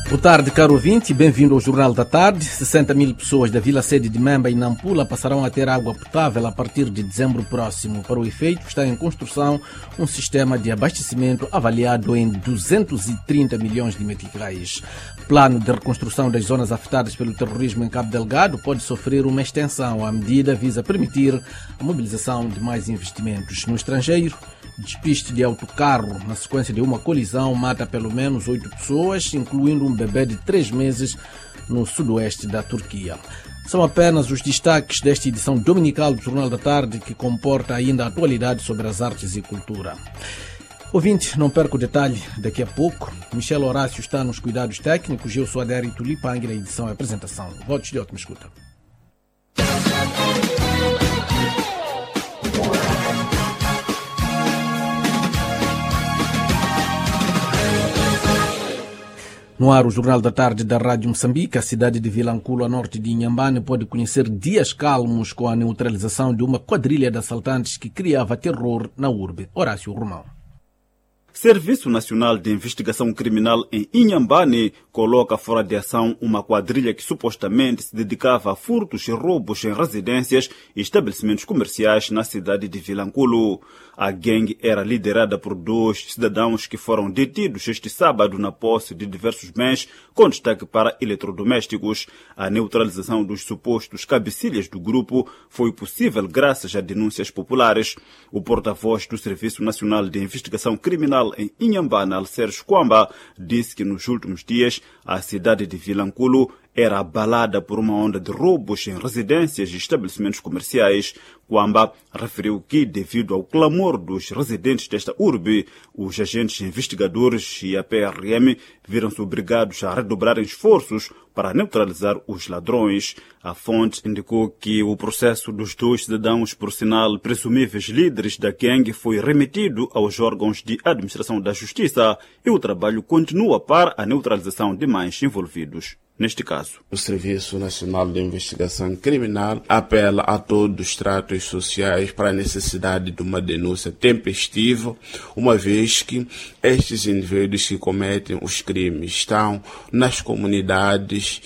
Boa tarde, caro ouvinte, bem-vindo ao Jornal da Tarde. 60 mil pessoas da Vila Sede de Memba e Nampula passarão a ter água potável a partir de dezembro próximo. Para o efeito, está em construção um sistema de abastecimento avaliado em 230 milhões de meticais. O plano de reconstrução das zonas afetadas pelo terrorismo em Cabo Delgado pode sofrer uma extensão. A medida visa permitir a mobilização de mais investimentos. No estrangeiro, despiste de autocarro na sequência de uma colisão mata pelo menos 8 pessoas, incluindo um bebê de 3 meses no sudoeste da Turquia. São apenas os destaques desta edição dominical do Jornal da Tarde, que comporta ainda a atualidade sobre as artes e cultura. Ouvinte, não perca o detalhe daqui a pouco. Michel Horácio está nos cuidados técnicos e eu sou Adérito Lipangue na edição e apresentação. Votos de ótima escuta. No ar, o Jornal da Tarde da Rádio Moçambique, a cidade de Vilanculo, a norte de Inhambane, pode conhecer dias calmos com a neutralização de uma quadrilha de assaltantes que criava terror na urbe. Horácio Romão. Serviço Nacional de Investigação Criminal em Inhambane coloca fora de ação uma quadrilha que supostamente se dedicava a furtos e roubos em residências e estabelecimentos comerciais na cidade de Vilanculo. A gangue era liderada por 2 cidadãos que foram detidos este sábado na posse de diversos bens, com destaque para eletrodomésticos. A neutralização dos supostos cabecilhas do grupo foi possível graças a denúncias populares. O porta-voz do Serviço Nacional de Investigação Criminal em Inhambane, Alcércio Kwamba, disse que nos últimos dias a cidade de Vilanculo era abalada por uma onda de roubos em residências e estabelecimentos comerciais. Kwamba referiu que, devido ao clamor dos residentes desta urbe, os agentes investigadores e a PRM viram-se obrigados a redobrarem esforços para neutralizar os ladrões. A fonte indicou que o processo dos 2 cidadãos, por sinal presumíveis líderes da gangue, foi remetido aos órgãos de administração da justiça e o trabalho continua para a neutralização de mais envolvidos. Neste caso, o Serviço Nacional de Investigação Criminal apela a todos os estratos sociais para a necessidade de uma denúncia tempestiva, uma vez que estes indivíduos que cometem os crimes estão nas comunidades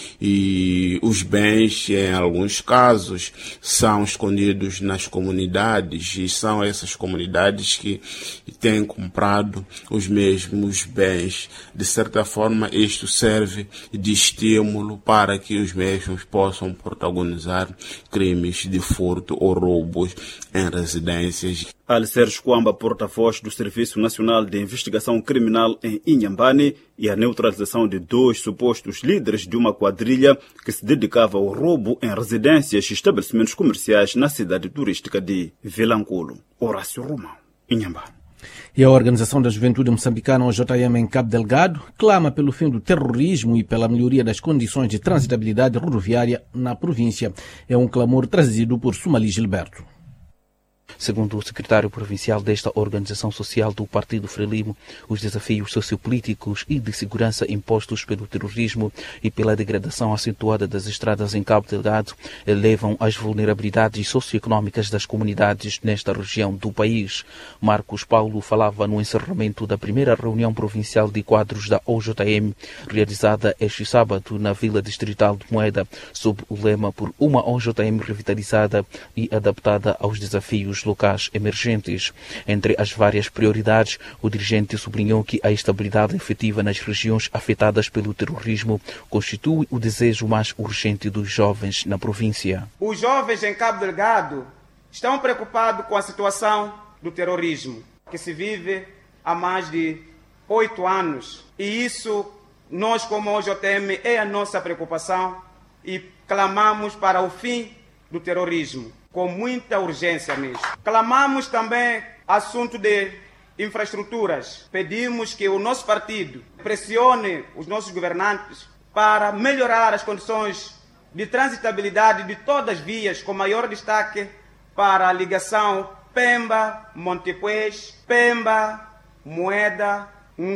e os bens, em alguns casos, são escondidos nas comunidades e são essas comunidades que têm comprado os mesmos bens. De certa forma, isto serve de estímulo para que os mesmos possam protagonizar crimes de furto ou roubos em residências. Alcércio Kwamba, porta-voz do Serviço Nacional de Investigação Criminal em Inhambane, e a neutralização de 2 supostos líderes de uma quadrilha que se dedicava ao roubo em residências e estabelecimentos comerciais na cidade turística de Vilanculo. Horácio Romão, Inhambane. E a Organização da Juventude Moçambicana, OJM, em Cabo Delgado, clama pelo fim do terrorismo e pela melhoria das condições de transitabilidade rodoviária na província. É um clamor trazido por Sumali Gilberto. Segundo o secretário provincial desta organização social do Partido Frelimo, os desafios sociopolíticos e de segurança impostos pelo terrorismo e pela degradação acentuada das estradas em Cabo Delgado elevam as vulnerabilidades socioeconómicas das comunidades nesta região do país. Marcos Paulo falava no encerramento da primeira reunião provincial de quadros da OJM, realizada este sábado na Vila Distrital de Moeda, sob o lema por uma OJM revitalizada e adaptada aos desafios locais emergentes. Entre as várias prioridades, o dirigente sublinhou que a estabilidade efetiva nas regiões afetadas pelo terrorismo constitui o desejo mais urgente dos jovens na província. Os jovens em Cabo Delgado estão preocupados com a situação do terrorismo, que se vive há mais de 8 anos. E isso, nós como OJM, é a nossa preocupação e clamamos para o fim do terrorismo, com muita urgência mesmo. Clamamos também assunto de infraestruturas. Pedimos que o nosso partido pressione os nossos governantes para melhorar as condições de transitabilidade de todas as vias, com maior destaque para a ligação Pemba-Montepuez, Pemba-Moeda,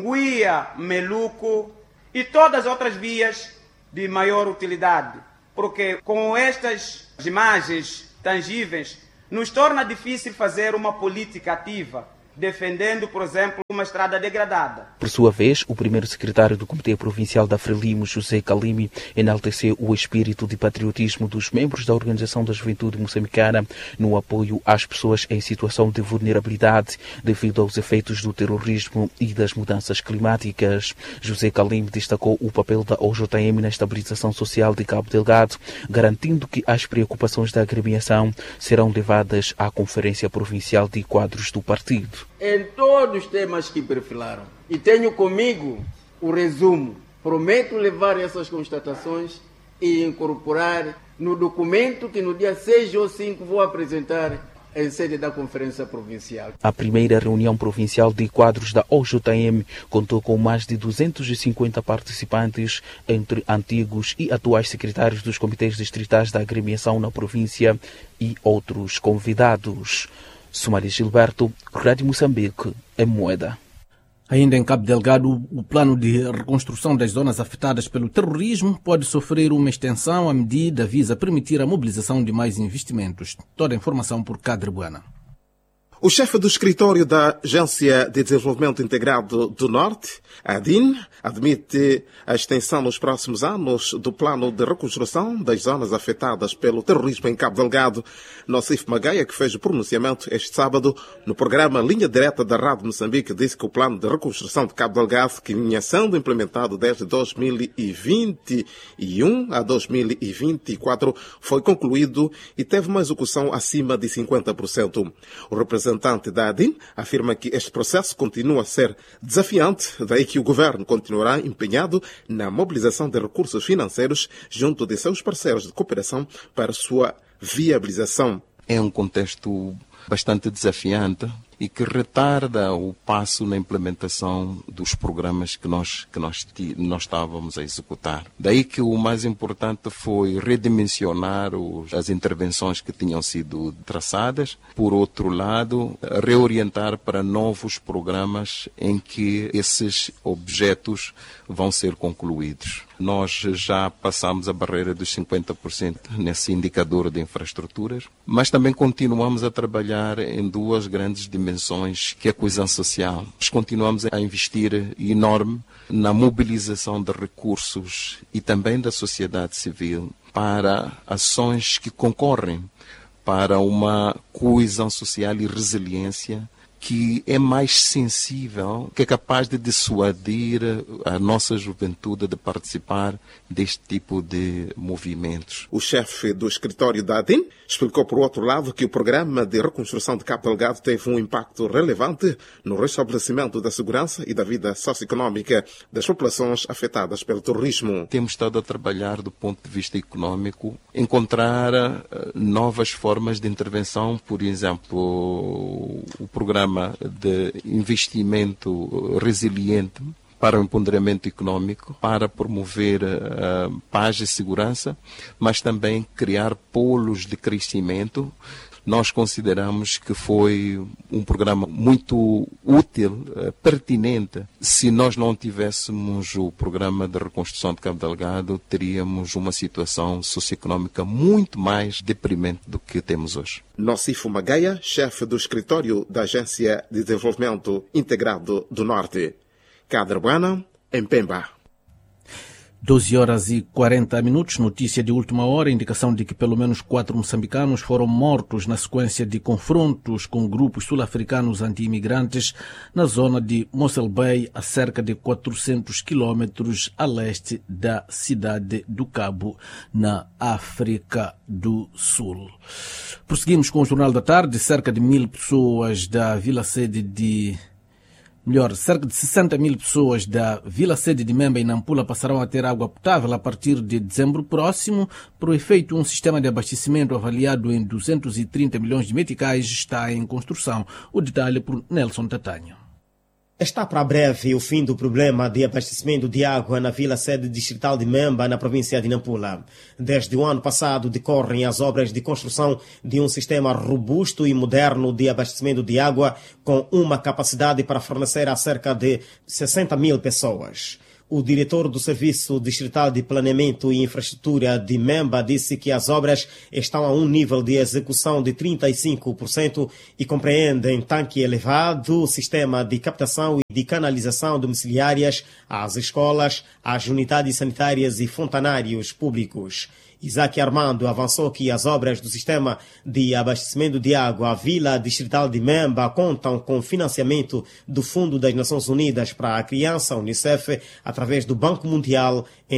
Nguia-Meluco e todas as outras vias de maior utilidade. Porque com estas imagens tangíveis, nos torna difícil fazer uma política ativa defendendo, por exemplo, uma estrada degradada. Por sua vez, o primeiro secretário do Comitê Provincial da Frelimo, José Calimi, enalteceu o espírito de patriotismo dos membros da Organização da Juventude Moçambicana no apoio às pessoas em situação de vulnerabilidade devido aos efeitos do terrorismo e das mudanças climáticas. José Calimi destacou o papel da OJM na estabilização social de Cabo Delgado, garantindo que as preocupações da agremiação serão levadas à Conferência Provincial de Quadros do partido. Em todos os temas que perfilaram. E tenho comigo o resumo. Prometo levar essas constatações e incorporar no documento que no dia 6 ou 5 vou apresentar em sede da Conferência Provincial. A primeira reunião provincial de quadros da OJM contou com mais de 250 participantes, entre antigos e atuais secretários dos comitês distritais da agremiação na província e outros convidados. Somália Gilberto, Rádio Moçambique, em Moeda. Ainda em Cabo Delgado, o plano de reconstrução das zonas afetadas pelo terrorismo pode sofrer uma extensão à medida visa permitir a mobilização de mais investimentos. Toda a informação por Cadre Buana. O chefe do escritório da Agência de Desenvolvimento Integrado do Norte, ADIN, admite a extensão nos próximos anos do plano de reconstrução das zonas afetadas pelo terrorismo em Cabo Delgado. Nocif Magaia, que fez o pronunciamento este sábado no programa Linha Direta da Rádio Moçambique, disse que o plano de reconstrução de Cabo Delgado, que vinha sendo implementado desde 2021 a 2024, foi concluído e teve uma execução acima de 50%. O representante da ADIN afirma que este processo continua a ser desafiante, daí que o governo continuará empenhado na mobilização de recursos financeiros junto de seus parceiros de cooperação para sua viabilização. É um contexto bastante desafiante e que retarda o passo na implementação dos programas que nós estávamos a executar. Daí que o mais importante foi redimensionar as intervenções que tinham sido traçadas. Por outro lado, reorientar para novos programas em que esses objetos vão ser concluídos. Nós já passamos a barreira dos 50% nesse indicador de infraestruturas, mas também continuamos a trabalhar em duas grandes dimensões, que é a coesão social. Nós continuamos a investir enorme na mobilização de recursos e também da sociedade civil para ações que concorrem para uma coesão social e resiliência que é mais sensível, que é capaz de dissuadir a nossa juventude de participar deste tipo de movimentos. O chefe do escritório da ADIN explicou, por outro lado, que o programa de reconstrução de Cabo Delgado teve um impacto relevante no restabelecimento da segurança e da vida socioeconómica das populações afetadas pelo terrorismo. Temos estado a trabalhar do ponto de vista económico, encontrar novas formas de intervenção, por exemplo, o programa de investimento resiliente para o empoderamento económico, para promover paz e segurança, mas também criar polos de crescimento. Nós consideramos que foi um programa muito útil, pertinente. Se nós não tivéssemos o programa de reconstrução de Cabo Delgado, teríamos uma situação socioeconómica muito mais deprimente do que temos hoje. Nocif Magaia, chefe do escritório da Agência de Desenvolvimento Integrado do Norte. Cadre Buana, em Pemba. 12h40, notícia de última hora, indicação de que pelo menos 4 moçambicanos foram mortos na sequência de confrontos com grupos sul-africanos anti-imigrantes na zona de Mossel Bay, a cerca de 400 quilómetros a leste da cidade do Cabo, na África do Sul. Prosseguimos com o Jornal da Tarde. Cerca de 1.000 pessoas da vila-sede de... cerca de 60 mil pessoas da vila-sede de Memba e Nampula passarão a ter água potável a partir de dezembro próximo. Por efeito, um sistema de abastecimento avaliado em 230 milhões de meticais está em construção. O detalhe por Nelson Tatanho. Está para breve o fim do problema de abastecimento de água na vila-sede distrital de Memba, na província de Nampula. Desde o ano passado decorrem as obras de construção de um sistema robusto e moderno de abastecimento de água com uma capacidade para fornecer a cerca de 60 mil pessoas. O diretor do Serviço Distrital de Planeamento e Infraestrutura de Memba disse que as obras estão a um nível de execução de 35% e compreendem tanque elevado, sistema de captação e de canalização domiciliárias às escolas, às unidades sanitárias e fontanários públicos. Isaac Armando avançou que as obras do sistema de abastecimento de água à Vila Distrital de Memba contam com financiamento do Fundo das Nações Unidas para a Criança, Unicef, através do Banco Mundial, em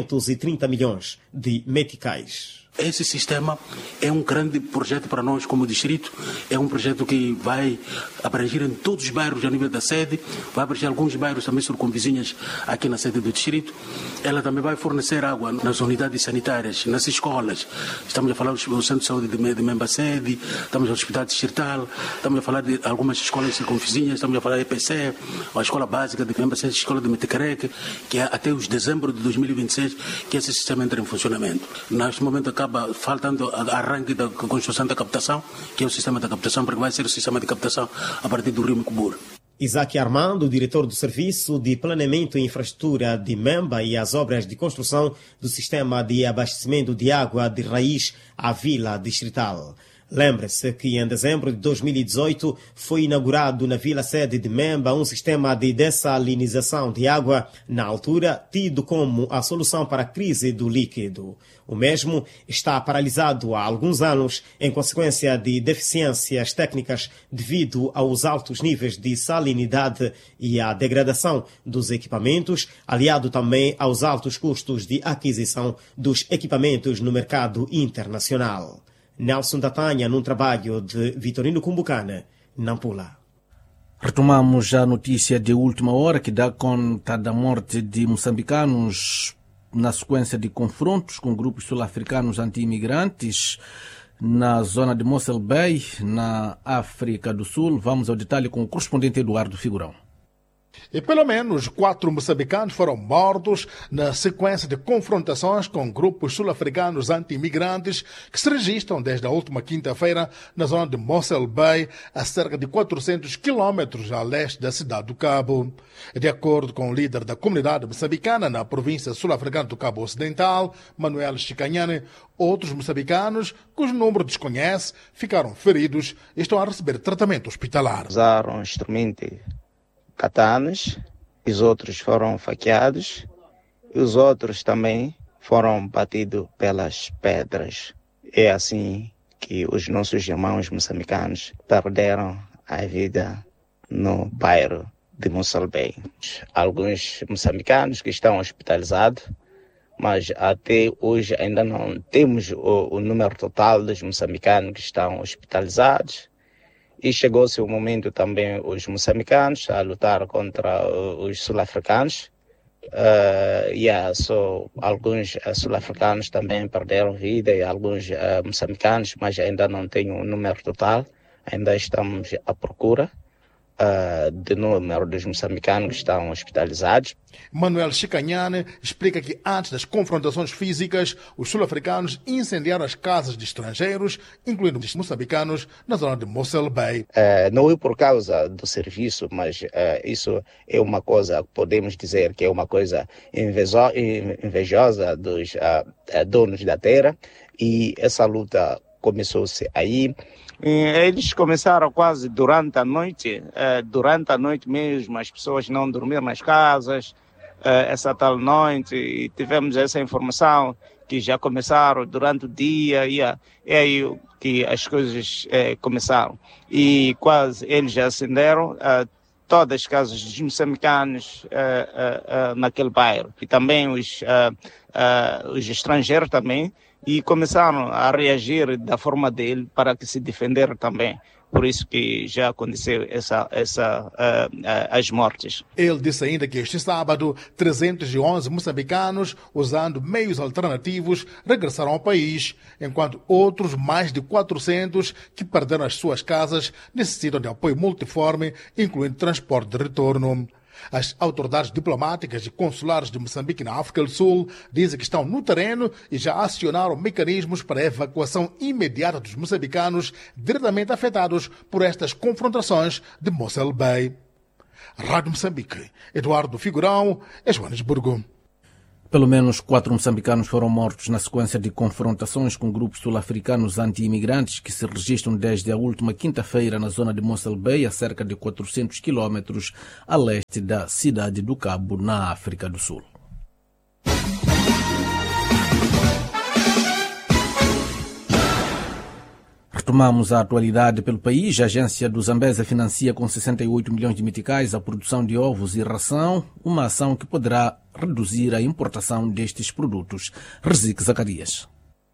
230 milhões de meticais. Esse sistema é um grande projeto para nós como distrito, é um projeto que vai abranger em todos os bairros a nível da sede, vai abranger alguns bairros também circunvizinhas aqui na sede do distrito. Ela também vai fornecer água nas unidades sanitárias, nas escolas. Estamos a falar do Centro de Saúde de Memba Sede, estamos no Hospital Distrital, estamos a falar de algumas escolas circunvizinhas, estamos a falar da EPC, a Escola Básica de Memba Sede, a Escola de Metecareque, que é até os dezembro de 2026 que esse sistema entra em funcionamento. Neste momento acaba faltando arranque da construção da captação, que é o sistema da captação, porque vai ser o sistema de captação a partir do rio Micubura. Isaac Armando, diretor do Serviço de Planeamento e Infraestrutura de Memba e as obras de construção do sistema de abastecimento de água de raiz à Vila Distrital. Lembre-se que em dezembro de 2018 foi inaugurado na vila-sede de Memba um sistema de dessalinização de água, na altura tido como a solução para a crise do líquido. O mesmo está paralisado há alguns anos em consequência de deficiências técnicas devido aos altos níveis de salinidade e à degradação dos equipamentos, aliado também aos altos custos de aquisição dos equipamentos no mercado internacional. Nelson Datanha, num trabalho de Vitorino Cumbucana, Nampula. Retomamos a notícia de última hora que dá conta da morte de moçambicanos na sequência de confrontos com grupos sul-africanos anti-imigrantes na zona de Mossel Bay, na África do Sul. Vamos ao detalhe com o correspondente Eduardo Figurão. E pelo menos 4 moçambicanos foram mortos na sequência de confrontações com grupos sul-africanos anti-imigrantes que se registram desde a última quinta-feira na zona de Mossel Bay, a cerca de 400 quilômetros a leste da cidade do Cabo. De acordo com o líder da comunidade moçambicana na província sul-africana do Cabo Ocidental, Manuel Chicanhane, outros moçambicanos, cujo número desconhece, ficaram feridos e estão a receber tratamento hospitalar. Usaram instrumento katanas, os outros foram faqueados e os outros também foram batidos pelas pedras. É assim que os nossos irmãos moçambicanos perderam a vida no bairro de Mossel Bay. Alguns moçambicanos que estão hospitalizados, mas até hoje ainda não temos o número total dos moçambicanos que estão hospitalizados. E chegou-se o momento também os moçambicanos a lutar contra os sul-africanos. Só alguns sul-africanos também perderam vida e alguns moçambicanos, mas ainda não tenho o número total. Ainda estamos à procura do número dos moçambicanos que estão hospitalizados. Manuel Chicanhane explica que antes das confrontações físicas, os sul-africanos incendiaram as casas de estrangeiros, incluindo os moçambicanos, na zona de Mossel Bay. Não é por causa do serviço, mas isso é uma coisa, podemos dizer que é uma coisa invejosa dos donos da terra, e essa luta começou-se aí. Eles começaram quase durante a noite mesmo, as pessoas não dormiam nas casas, essa tal noite, e tivemos essa informação que já começaram durante o dia, e é aí que as coisas começaram. E quase eles já acenderam todas as casas dos moçambicanos naquele bairro, e também os estrangeiros também, e começaram a reagir da forma dele para que se defender também. Por isso que já aconteceu as mortes. Ele disse ainda que este sábado 311 moçambicanos, usando meios alternativos, regressaram ao país, enquanto outros mais de 400 que perderam as suas casas necessitam de apoio multiforme, incluindo transporte de retorno. As autoridades diplomáticas e consulares de Moçambique na África do Sul dizem que estão no terreno e já acionaram mecanismos para a evacuação imediata dos moçambicanos diretamente afetados por estas confrontações de Mossel Bay. Rádio Moçambique. Eduardo Figurão, Joanesburgo. Pelo menos 4 moçambicanos foram mortos na sequência de confrontações com grupos sul-africanos anti-imigrantes que se registram desde a última quinta-feira na zona de Mossel Bay, a cerca de 400 quilómetros a leste da cidade do Cabo, na África do Sul. Retomamos a atualidade pelo país. A agência do Zambésia financia com 68 milhões de meticais a produção de ovos e ração, uma ação que poderá reduzir a importação destes produtos. Rezique Zacarias.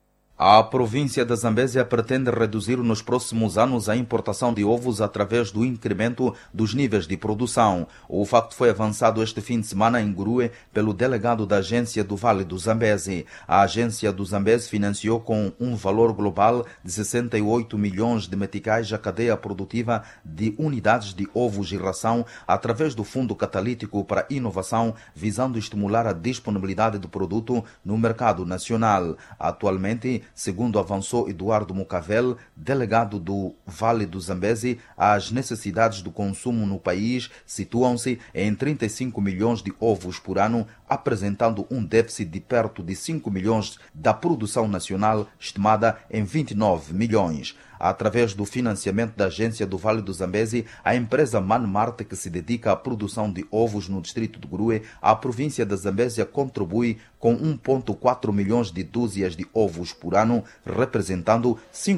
A província da Zambésia pretende reduzir nos próximos anos a importação de ovos através do incremento dos níveis de produção. O facto foi avançado este fim de semana em Gurue pelo delegado da agência do Vale do Zambésia. A agência do Zambésia financiou com um valor global de 68 milhões de meticais a cadeia produtiva de unidades de ovos e ração através do Fundo Catalítico para Inovação, visando estimular a disponibilidade do produto no mercado nacional. Atualmente, segundo avançou Eduardo Mucavel, delegado do Vale do Zambésia, as necessidades do consumo no país situam-se em 35 milhões de ovos por ano, apresentando um déficit de perto de 5 milhões da produção nacional, estimada em 29 milhões. Através do financiamento da agência do Vale do Zambésia, a empresa Manmarte, que se dedica à produção de ovos no distrito de Gurue, a província da Zambésia contribui com 1,4 milhões de dúzias de ovos por ano, representando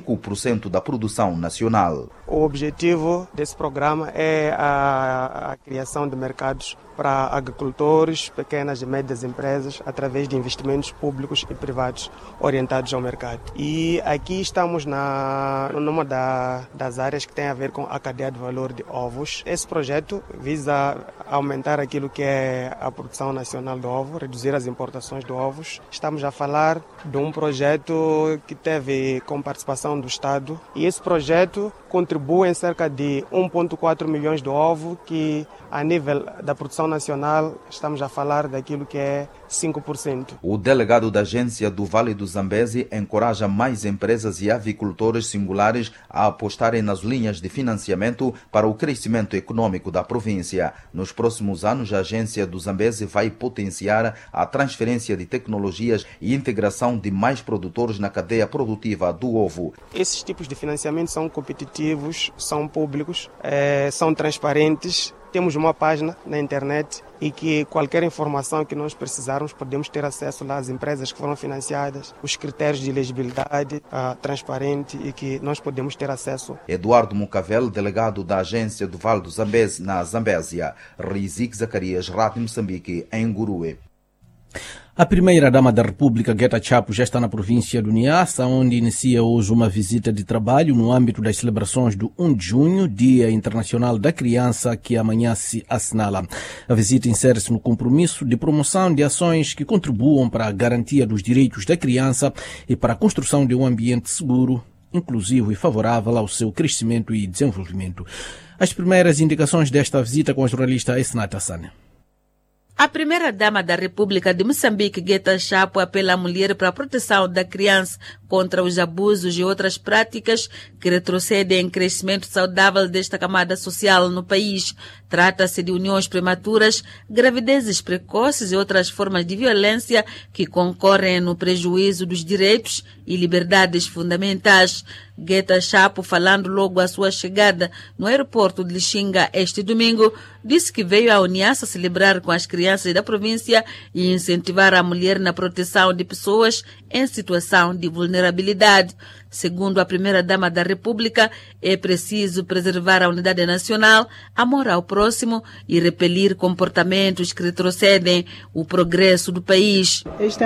5% da produção nacional. O objetivo desse programa é a criação de mercados para agricultores, pequenas e médias empresas, através de investimentos públicos e privados orientados ao mercado. E aqui estamos numa das áreas que tem a ver com a cadeia de valor de ovos. Esse projeto visa aumentar aquilo que é a produção nacional de ovo, reduzir as importações de ovos. Estamos a falar de um projeto que teve com participação do Estado, e esse projeto contribui em cerca de 1,4 milhões de ovos, que a nível da produção nacional estamos a falar daquilo que é 5%. O delegado da agência do Vale do Zambésia encoraja mais empresas e avicultores singulares a apostarem nas linhas de financiamento para o crescimento econômico da província. Nos próximos anos, a agência do Zambésia vai potenciar a transferência de tecnologias e integração de mais produtores na cadeia produtiva do ovo. Esses tipos de financiamento são competitivos, são públicos, são transparentes. Temos uma página na internet e que qualquer informação que nós precisarmos podemos ter acesso lá às empresas que foram financiadas, os critérios de elegibilidade transparente e que nós podemos ter acesso. Eduardo Mucavel, delegado da agência do Vale do Zambésia na Zambésia. Rezique Zacarias, Rádio Moçambique, em Gurue. A primeira-dama da República, Guetta Chapo, já está na província do Niassa, onde inicia hoje uma visita de trabalho no âmbito das celebrações do 1 de junho, Dia Internacional da Criança, que amanhã se assinala. A visita insere-se no compromisso de promoção de ações que contribuam para a garantia dos direitos da criança e para a construção de um ambiente seguro, inclusivo e favorável ao seu crescimento e desenvolvimento. As primeiras indicações desta visita com a jornalista Esnata Sane. A primeira-dama da República de Moçambique, Guetta Chapo, apela à mulher para a proteção da criança contra os abusos e outras práticas que retrocedem em crescimento saudável desta camada social no país. Trata-se de uniões prematuras, gravidezes precoces e outras formas de violência que concorrem no prejuízo dos direitos e liberdades fundamentais. Guetta Chapo, falando logo à sua chegada no aeroporto de Lixinga este domingo, disse que veio à Niassa celebrar com as crianças da província e incentivar a mulher na proteção de pessoas em situação de vulnerabilidade. Segundo a primeira-dama da República, é preciso preservar a unidade nacional, amor ao próximo e repelir comportamentos que retrocedem o progresso do país.